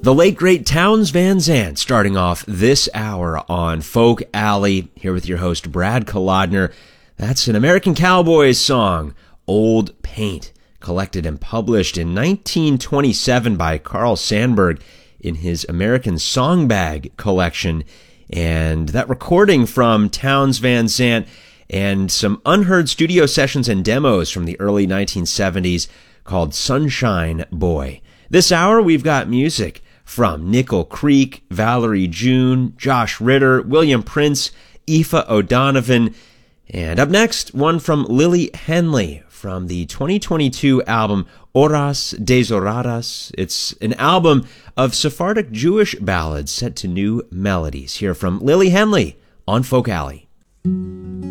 The late, great Townes Van Zandt starting off this hour on Folk Alley, here with your host, Brad Kolodner. That's an American Cowboys song, Old Paint, collected and published in 1927 by Carl Sandburg in his American Songbag collection. And that recording from Townes Van Zandt and some unheard studio sessions and demos from the early 1970s called Sunshine Boy. This hour, we've got music from Nickel Creek, Valerie June, Josh Ritter, William Prince, Aoife O'Donovan, and up next, one from Lily Henley from the 2022 album Horas Desoradas. It's an album of Sephardic Jewish ballads set to new melodies. Here from Lily Henley on Folk Alley.